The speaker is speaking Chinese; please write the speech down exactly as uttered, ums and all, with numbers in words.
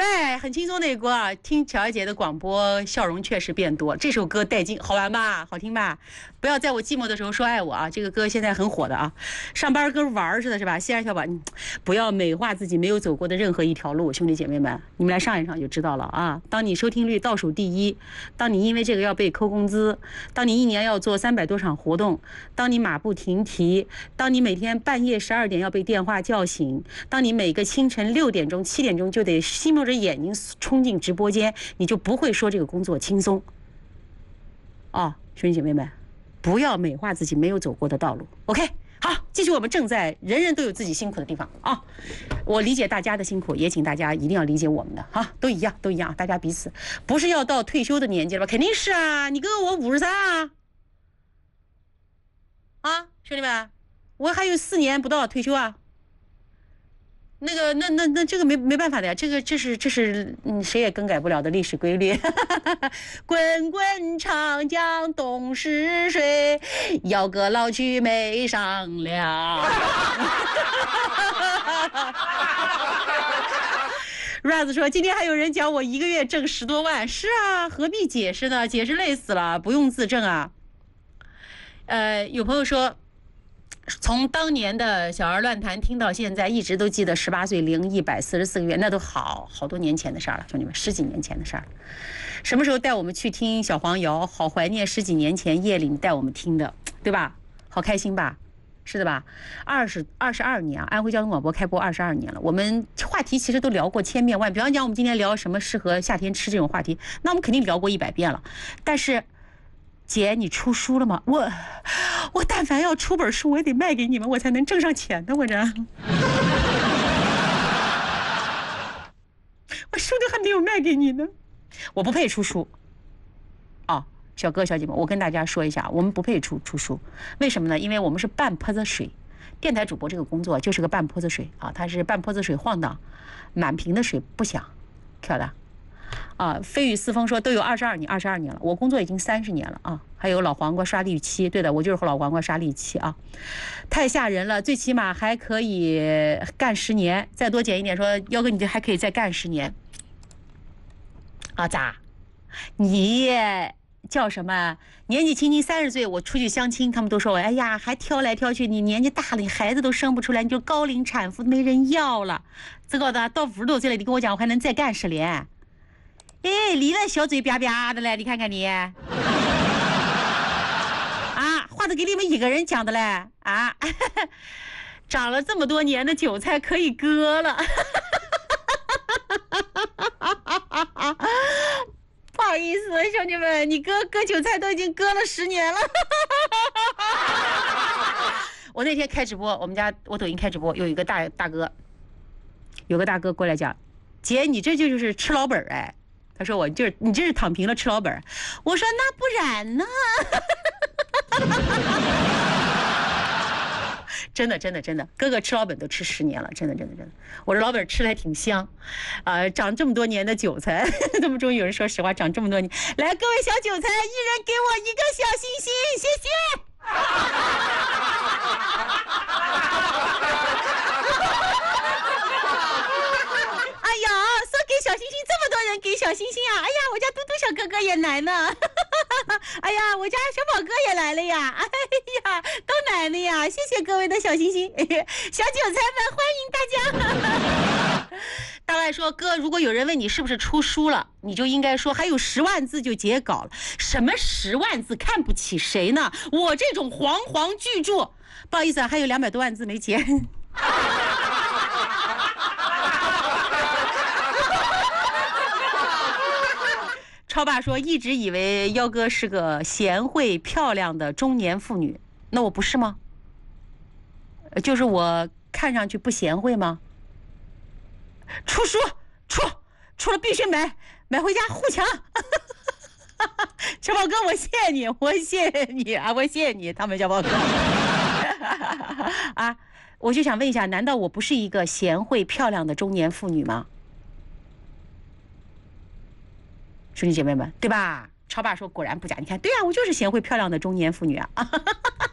哎，很轻松的一个歌啊！听乔姐的广播，笑容确实变多。这首歌带劲，好玩吧？好听吧？不要在我寂寞的时候说爱我啊！这个歌现在很火的啊，上班跟玩似的，是吧？西安小宝，你不要美化自己没有走过的任何一条路，兄弟姐妹们，你们来上一上就知道了啊！当你收听率倒数第一，当你因为这个要被扣工资，当你一年要做三百多场活动，当你马不停蹄，当你每天半夜十二点要被电话叫醒，当你每个清晨六点钟、七点钟就得熄灭着眼睛冲进直播间，你就不会说这个工作轻松。哦，兄弟姐妹们，不要美化自己没有走过的道路。OK， 好，继续我们正在人人都有自己辛苦的地方啊。我理解大家的辛苦，也请大家一定要理解我们的哈，都一样，都一样，大家彼此不是要到退休的年纪了吧？肯定是啊，你哥哥我五十三啊，啊，兄弟们，我还有四年不到退休啊。那个，那那那这个没没办法的呀，这个这是这是嗯谁也更改不了的历史规律。滚滚长江东逝水，遥歌老去没商量。Raz 说今天还有人讲我一个月挣十多万，是啊，何必解释呢？解释累死了，不用自证啊。呃，有朋友说，从当年的小儿乱谈听到现在，一直都记得十八岁零一百四十四个月，那都好好多年前的事儿了，兄弟们，十几年前的事儿。什么时候带我们去听小黄谣？好怀念十几年前夜里你带我们听的，对吧？好开心吧？是的吧？二十二十二年啊，安徽交通广播开播二十二年了。我们话题其实都聊过千遍万，比方讲我们今天聊什么适合夏天吃这种话题，那我们肯定聊过一百遍了。但是，姐，你出书了吗？我我但凡要出本书，我也得卖给你们，我才能挣上钱的。我这，我书都还没有卖给你呢，我不配出书。哦，小哥小姐们，我跟大家说一下，我们不配出出书，为什么呢？因为我们是半泼子水，电台主播这个工作就是个半泼子水啊，它是半泼子水晃荡，满瓶的水不响，晓得？啊，飞雨四风说都有二十二年，二十二年了，我工作已经三十年了啊。还有老黄瓜刷绿漆，对的，我就是和老黄瓜刷绿漆啊，太吓人了，最起码还可以干十年，再多减一点说，幺哥你这还可以再干十年啊？咋？你叫什么？年纪轻轻三十岁，我出去相亲，他们都说我，哎呀，还挑来挑去，你年纪大了，你孩子都生不出来，你就高龄产妇，没人要了。这个的到五十多岁了，你跟我讲，我还能再干十年？哎，离了小嘴吧吧的嘞，你看看你，啊，话都给你们一个人讲的嘞，啊，长了这么多年的韭菜可以割了，不好意思，兄弟们，你割割韭菜都已经割了十年了。我那天开直播，我们家我抖音开直播，有一个大大哥，有个大哥过来讲，姐，你这就是吃老本哎。他说我就是你这是躺平了吃老本，我说那不然呢？真的真的真的，哥哥吃老本都吃十年了，真的真的真的，我这老本吃的还挺香，啊、呃，长这么多年的韭菜，那么终于有人说实话，长这么多年，来各位小韭菜，一人给我一个小心心，谢谢。小星星这么多人给小星星啊！哎呀，我家嘟嘟小哥哥也来呢，哎呀，我家小宝哥也来了呀！哎呀，都来了呀！谢谢各位的小星星，小韭菜们，欢迎大家。大概说哥，如果有人问你是不是出书了，你就应该说还有十万字就截稿了。什么十万字？看不起谁呢？我这种煌煌巨著，不好意思啊，还有两百多万字没截。超爸说一直以为幺哥是个贤惠漂亮的中年妇女，那我不是吗？就是我看上去不贤惠吗？出书出出了必须买买回家护墙。小宝哥，我谢谢你，我谢谢你啊，我谢谢你，他们小宝哥。啊，我就想问一下，难道我不是一个贤惠漂亮的中年妇女吗？兄弟姐妹们，对吧？超爸说果然不假，你看，对啊，我就是贤惠漂亮的中年妇女啊。